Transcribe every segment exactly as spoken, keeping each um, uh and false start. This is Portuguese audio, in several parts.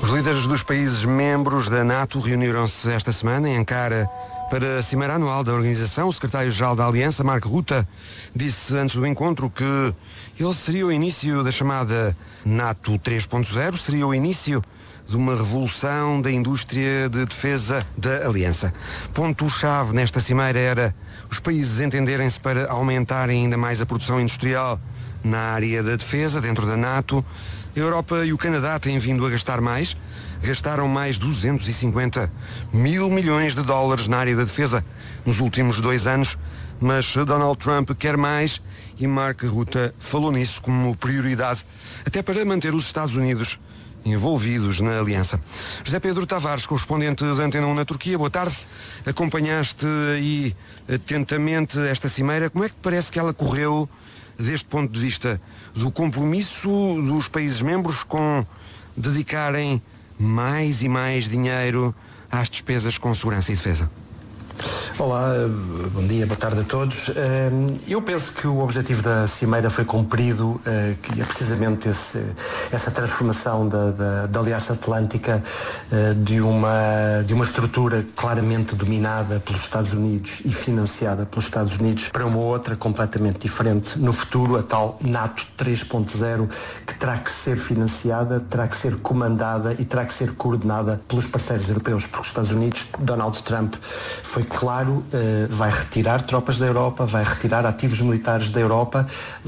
Os líderes dos países membros da NATO reuniram-se esta semana em Ankara para a cimeira anual da organização. O secretário-geral da Aliança, Mark Rutte, disse antes do encontro que ele seria o início da chamada NATO três ponto zero, seria o início de uma revolução da indústria de defesa da Aliança. Ponto-chave nesta cimeira era os países entenderem-se para aumentarem ainda mais a produção industrial na área da defesa dentro da NATO. A Europa e o Canadá têm vindo a gastar mais, gastaram mais duzentos e cinquenta mil milhões de dólares na área da defesa nos últimos dois anos, mas Donald Trump quer mais e Mark Rutte falou nisso como prioridade, até para manter os Estados Unidos envolvidos na aliança. José Pedro Tavares, correspondente da Antena um na Turquia, boa tarde. Acompanhaste aí atentamente esta cimeira. Como é que parece que ela correu deste ponto de vista do compromisso dos países membros com dedicarem mais e mais dinheiro às despesas com segurança e defesa? Olá, bom dia, boa tarde a todos. Eu penso que o objetivo da cimeira foi cumprido, que é precisamente esse, essa transformação da, da, da Aliança Atlântica de uma, de uma estrutura claramente dominada pelos Estados Unidos e financiada pelos Estados Unidos para uma outra completamente diferente no futuro, a tal NATO três ponto zero, que terá que ser financiada, terá que ser comandada e terá que ser coordenada pelos parceiros europeus, porque os Estados Unidos, Donald Trump, foi claro, vai retirar tropas da Europa, vai retirar ativos militares da Europa,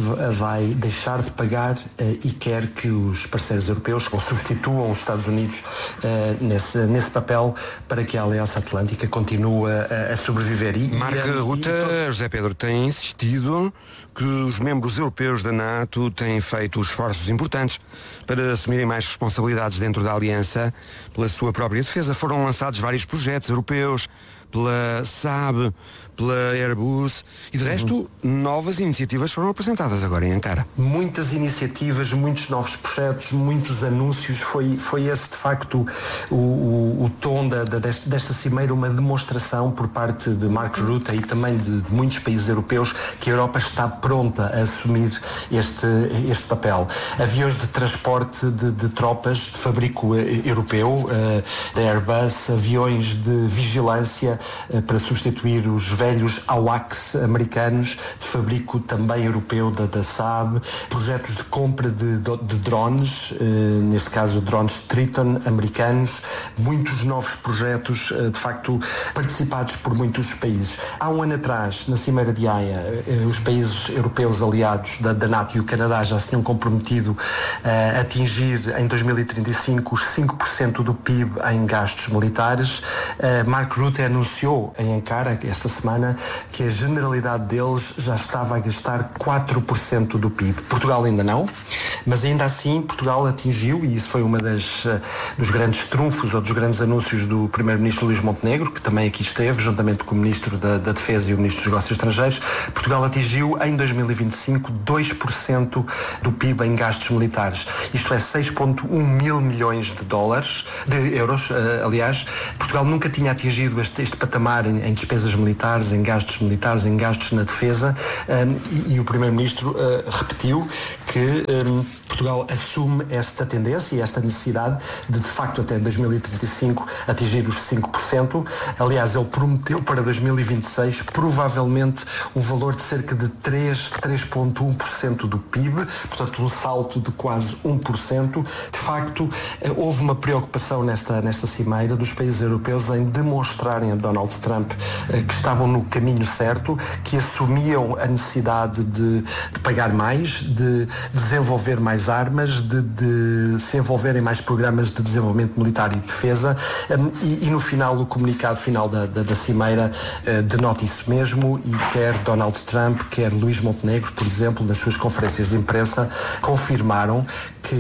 vai deixar de pagar e quer que os parceiros europeus substituam os Estados Unidos nesse, nesse papel para que a Aliança Atlântica continue a, a sobreviver. E, Mark Rutte, José Pedro, tem insistido que os membros europeus da NATO têm feito esforços importantes para assumirem mais responsabilidades dentro da Aliança pela sua própria defesa. Foram lançados vários projetos europeus, pela Saab, pela Airbus e de resto uhum. novas iniciativas foram apresentadas agora em Ankara. Muitas iniciativas, muitos novos projetos, muitos anúncios. Foi, foi esse de facto o, o, o tom da, da, desta, desta cimeira, uma demonstração por parte de Mark Rutte e também de, de muitos países europeus que a Europa está pronta a assumir este, este papel. Aviões de transporte de, de tropas de fabrico europeu, uh, da Airbus, aviões de vigilância uh, para substituir os velhos AWACS americanos, de fabrico também europeu da, da Saab, projetos de compra de, de, de drones, uh, neste caso drones Triton americanos, muitos novos projetos, uh, de facto participados por muitos países. Há um ano atrás, na Cimeira de Haia, uh, os países europeus aliados da, da NATO e o Canadá já se tinham comprometido uh, a atingir em dois mil e trinta e cinco os cinco por cento do P I B em gastos militares. Uh, Mark Rutte anunciou em Ankara esta semana que a generalidade deles já estava a gastar quatro por cento do P I B. Portugal ainda não, mas ainda assim Portugal atingiu, e isso foi uma das uh, dos grandes trunfos ou dos grandes anúncios do primeiro-ministro Luís Montenegro, que também aqui esteve, juntamente com o ministro da, da Defesa e o ministro dos Negócios Estrangeiros. Portugal atingiu em dois mil e vinte e cinco dois por cento do P I B em gastos militares. Isto é seis vírgula um mil milhões de dólares, de euros, uh, aliás. Portugal nunca tinha atingido este, este patamar em, em despesas militares, em gastos militares, em gastos na defesa, um, e, e o primeiro-ministro uh, repetiu que um, Portugal assume esta tendência e esta necessidade de, de facto, até dois mil e trinta e cinco atingir os cinco por cento. Aliás, ele prometeu para dois mil e vinte e seis provavelmente um valor de cerca de três vírgula um por cento do P I B, portanto um salto de quase um por cento. De facto, houve uma preocupação nesta, nesta cimeira dos países europeus em demonstrarem a Donald Trump que estavam no caminho certo, que assumiam a necessidade de, de pagar mais, de desenvolver mais armas, de, de se envolverem mais programas de desenvolvimento militar e de defesa, um, e, e no final, o comunicado final da, da, da cimeira uh, denota isso mesmo, e quer Donald Trump, quer Luís Montenegro, por exemplo, nas suas conferências de imprensa, confirmaram que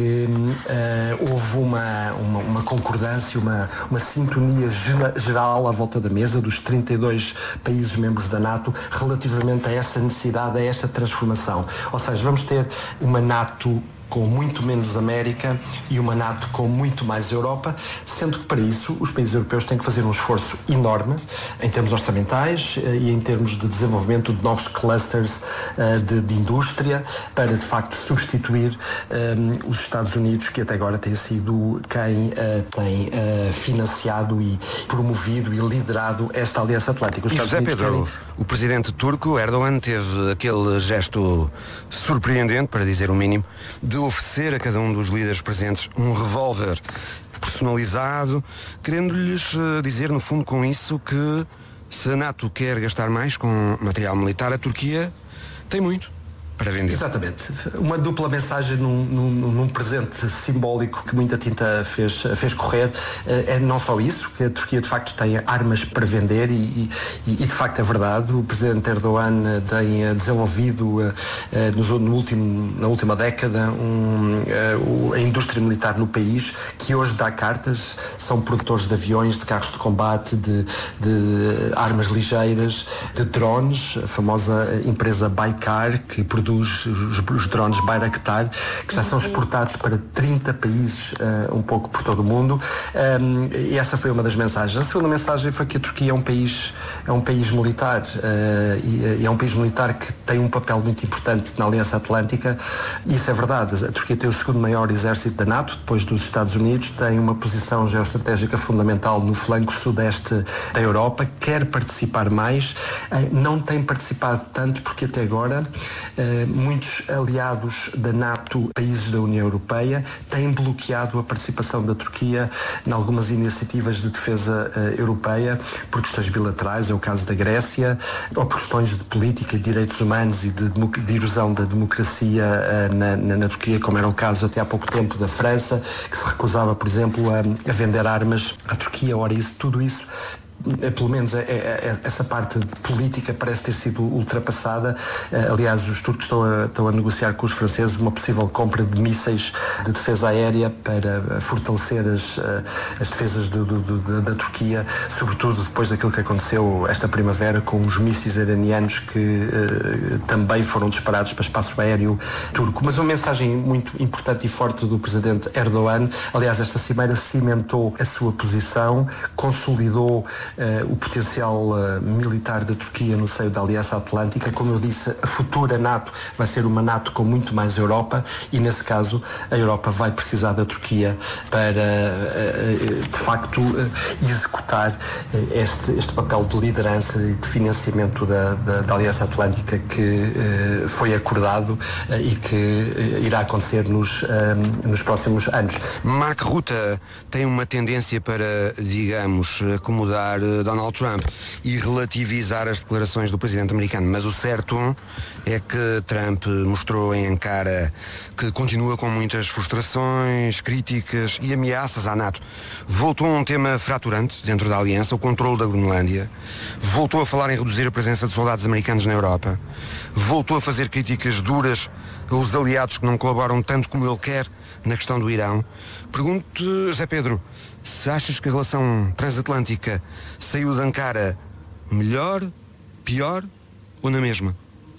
uh, houve uma, uma, uma concordância, uma, uma sintonia geral à volta da mesa dos trinta e dois países membros da NATO relativamente a essa necessidade, a esta transformação. Ou seja, vamos ter uma NATO com muito menos América e uma NATO com muito mais Europa, sendo que para isso os países europeus têm que fazer um esforço enorme em termos orçamentais e em termos de desenvolvimento de novos clusters de, de indústria para de facto substituir um, os Estados Unidos, que até agora tem sido quem uh, tem uh, financiado e promovido e liderado esta Aliança Atlântica. Os e Estados José Unidos Pedro, querem... o presidente turco Erdogan teve aquele gesto surpreendente, para dizer o mínimo, de oferecer a cada um dos líderes presentes um revólver personalizado, querendo-lhes uh, dizer, no fundo, com isso, que se a NATO quer gastar mais com material militar, a Turquia tem muito para vender. Exatamente. Uma dupla mensagem num, num, num presente simbólico que muita tinta fez, fez correr. É não só isso, que a Turquia de facto tem armas para vender e, e, e de facto é verdade. O presidente Erdogan tem desenvolvido no, no último, na última década um, a indústria militar no país, que hoje dá cartas, são produtores de aviões, de carros de combate, de, de armas ligeiras, de drones, a famosa empresa Baykar, que produz Os, os, os drones Bayraktar, que já são exportados para trinta países, uh, um pouco por todo o mundo, um, e essa foi uma das mensagens. A segunda mensagem foi que a Turquia é um país, é um país militar, uh, e, e é um país militar que tem um papel muito importante na Aliança Atlântica. Isso é verdade. A Turquia tem o segundo maior exército da NATO, depois dos Estados Unidos, tem uma posição geoestratégica fundamental no flanco sudeste da Europa, quer participar mais, uh, não tem participado tanto porque até agora uh, muitos aliados da NATO, países da União Europeia, têm bloqueado a participação da Turquia em algumas iniciativas de defesa uh, europeia por questões bilaterais, é o caso da Grécia, ou por questões de política e de direitos humanos e de, de erosão da democracia uh, na, na, na Turquia, como era o caso até há pouco tempo da França, que se recusava, por exemplo, a, a vender armas à Turquia. Ora, isso, tudo isso, pelo menos é, é, essa parte política parece ter sido ultrapassada. Aliás, os turcos estão a, estão a negociar com os franceses uma possível compra de mísseis de defesa aérea para fortalecer as, as defesas do, do, do, da Turquia, sobretudo depois daquilo que aconteceu esta primavera com os mísseis iranianos que uh, também foram disparados para o espaço aéreo turco. Mas uma mensagem muito importante e forte do presidente Erdogan. Aliás, esta cimeira cimentou a sua posição, consolidou Uh, o potencial uh, militar da Turquia no seio da Aliança Atlântica. Como eu disse, a futura NATO vai ser uma NATO com muito mais Europa e, nesse caso, a Europa vai precisar da Turquia para, uh, uh, de facto, uh, executar uh, este, este papel de liderança e de financiamento da, da, da Aliança Atlântica que uh, foi acordado uh, e que uh, irá acontecer nos, uh, nos próximos anos. Mark Rutte tem uma tendência para, digamos, acomodar Donald Trump e relativizar as declarações do presidente americano, mas o certo é que Trump mostrou em Ankara que continua com muitas frustrações, críticas e ameaças à NATO. Voltou a um tema fraturante dentro da aliança, o controle da Groenlândia. Voltou a falar em reduzir a presença de soldados americanos na Europa. Voltou a fazer críticas duras aos aliados que não colaboram tanto como ele quer na questão do Irão. Pergunto-te, José Pedro, se achas que a relação transatlântica saiu de Ankara melhor, pior ou na mesma?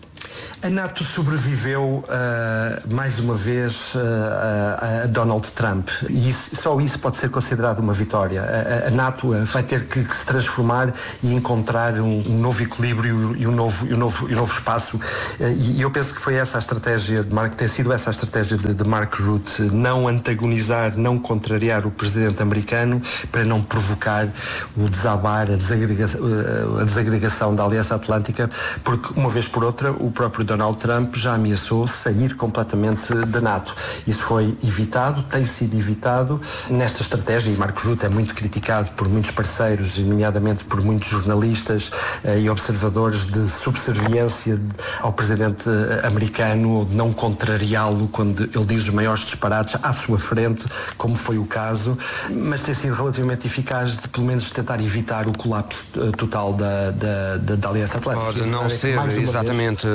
A NATO sobreviveu uh, mais uma vez uh, a, a Donald Trump e isso, só isso pode ser considerado uma vitória. A, a NATO uh, vai ter que, que se transformar e encontrar um, um novo equilíbrio e um novo, e um novo, e um novo espaço uh, e, e eu penso que foi essa a estratégia de Mark, tem sido essa a estratégia de, de Mark Rutte, não antagonizar, não contrariar o presidente americano para não provocar o desabar, a desagregação, a desagregação da Aliança Atlântica, porque uma vez por outra o próprio Donald Trump já ameaçou sair completamente da NATO. Isso foi evitado, tem sido evitado nesta estratégia, e Mark Rutte é muito criticado por muitos parceiros, e nomeadamente por muitos jornalistas eh, e observadores de subserviência ao presidente americano, de não contrariá-lo quando ele diz os maiores disparates à sua frente, como foi o caso, mas tem sido relativamente eficaz de pelo menos tentar evitar o colapso uh, total da, da, da, da Aliança Atlântica. Pode não ser exatamente subserviente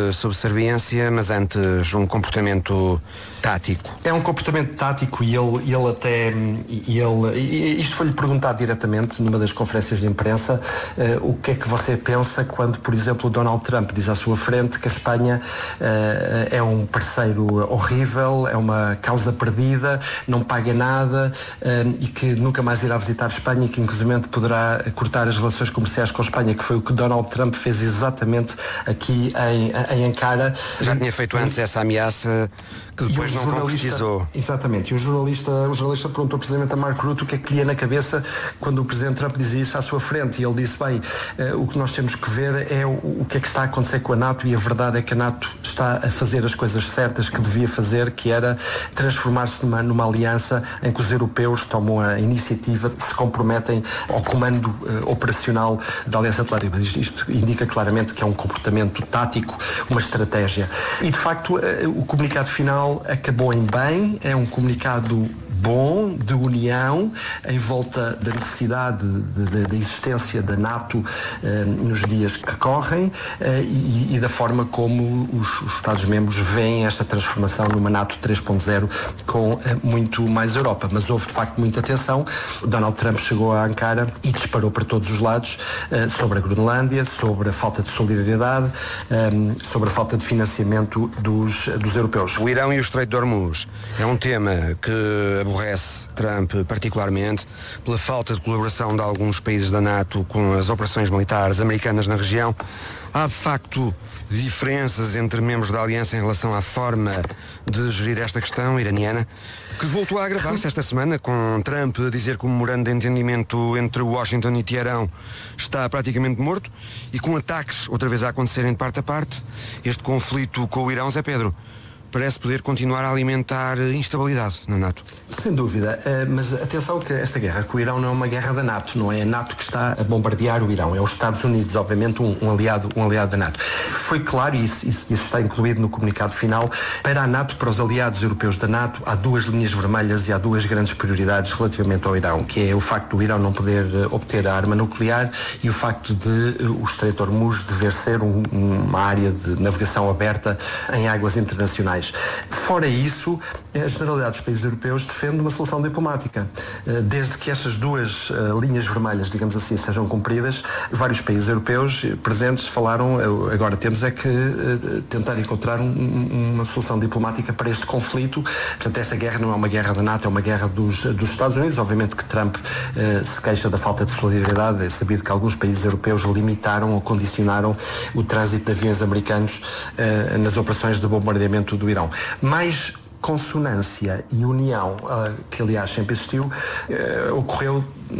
subserviência, mas antes um comportamento tático. É um comportamento tático e ele, ele até, e ele, e isto foi-lhe perguntado diretamente numa das conferências de imprensa, uh, o que é que você pensa quando, por exemplo, o Donald Trump diz à sua frente que a Espanha uh, é um parceiro horrível, é uma causa perdida, não paga nada uh, e que nunca mais irá visitar a Espanha e que inclusive poderá cortar as relações comerciais com a Espanha, que foi o que Donald Trump fez exatamente aqui em, em Ankara. Já tinha feito antes essa ameaça que depois não concretizou. Exatamente, e o jornalista, o jornalista perguntou precisamente a Mark Rutte o que é que lhe ia na cabeça quando o Presidente Trump dizia isso à sua frente, e ele disse, bem, uh, o que nós temos que ver é o, o que é que está a acontecer com a NATO, e a verdade é que a NATO está a fazer as coisas certas que devia fazer, que era transformar-se numa, numa aliança em que os europeus tomam a iniciativa, se comprometem ao comando uh, operacional da Aliança Atlântica. Isto, isto indica claramente que é um comportamento tático, uma estratégia. E de facto uh, o comunicado final acabou em bem, é um comunicado bom, de união, em volta da necessidade da existência da NATO eh, nos dias que correm eh, e, e da forma como os, os Estados-membros veem esta transformação numa NATO três ponto zero com eh, muito mais Europa. Mas houve de facto muita tensão. Donald Trump chegou a Ankara e disparou para todos os lados eh, sobre a Groenlândia, sobre a falta de solidariedade, eh, sobre a falta de financiamento dos, dos europeus. O Irão e o Estreito de Hormuz é um tema que aborrece Trump particularmente pela falta de colaboração de alguns países da NATO com as operações militares americanas na região. Há de facto diferenças entre membros da aliança em relação à forma de gerir esta questão iraniana, que voltou a agravar-se esta semana, com Trump a dizer que o memorando de entendimento entre Washington e Teherão está praticamente morto, e com ataques outra vez a acontecerem de parte a parte. Este conflito com o Irão, Zé Pedro, parece poder continuar a alimentar instabilidade na NATO. Sem dúvida, mas atenção que esta guerra com o Irão não é uma guerra da NATO, não é a NATO que está a bombardear o Irão, é os Estados Unidos, obviamente um, um, aliado, um aliado da NATO. Foi claro, e isso, isso, isso está incluído no comunicado final, para a NATO, para os aliados europeus da NATO, há duas linhas vermelhas e há duas grandes prioridades relativamente ao Irão, que é o facto do Irão não poder obter a arma nuclear e o facto de o Estreito de Hormuz dever ser um, uma área de navegação aberta em águas internacionais. Fora isso, a generalidade dos países europeus defende uma solução diplomática. Desde que estas duas linhas vermelhas, digamos assim, sejam cumpridas, vários países europeus presentes falaram, agora temos é que tentar encontrar um, uma solução diplomática para este conflito. Portanto, esta guerra não é uma guerra da NATO, é uma guerra dos, dos Estados Unidos. Obviamente que Trump uh, se queixa da falta de solidariedade. É sabido que alguns países europeus limitaram ou condicionaram o trânsito de aviões americanos uh, nas operações de bombardeamento do Irão. Mais consonância e união, uh, que aliás sempre existiu, uh, ocorreu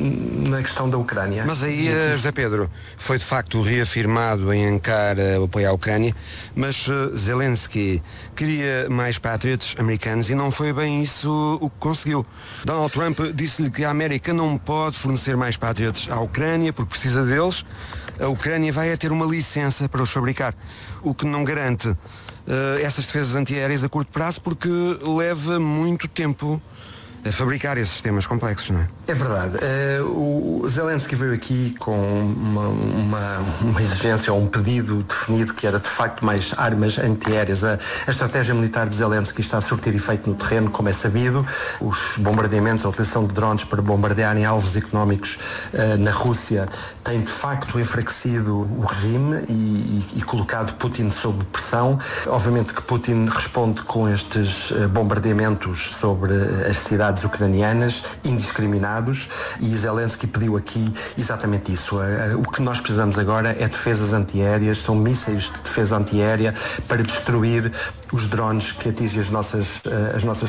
na questão da Ucrânia. Mas aí, aqui... José Pedro, foi de facto reafirmado em Ankara o apoio à Ucrânia, mas uh, Zelensky queria mais patriots americanos e não foi bem isso o que conseguiu. Donald Trump disse-lhe que a América não pode fornecer mais patriots à Ucrânia porque precisa deles. A Ucrânia vai a ter uma licença para os fabricar, o que não garante Uh, essas defesas antiaéreas a curto prazo, porque leva muito tempo a fabricar esses sistemas complexos, não é? É verdade. Uh, o Zelensky veio aqui com uma, uma, uma exigência ou um pedido definido que era de facto mais armas antiaéreas. A, a estratégia militar de Zelensky está a surtir efeito no terreno, como é sabido. Os bombardeamentos, a utilização de drones para bombardearem alvos económicos uh, na Rússia tem de facto enfraquecido o regime e, e, e colocado Putin sob pressão. Obviamente que Putin responde com estes uh, bombardeamentos sobre as cidades ucranianas indiscriminados, e Zelensky pediu aqui exatamente isso. O que nós precisamos agora é defesas antiaéreas, são mísseis de defesa antiaérea para destruir os drones que atingem as nossas, as nossas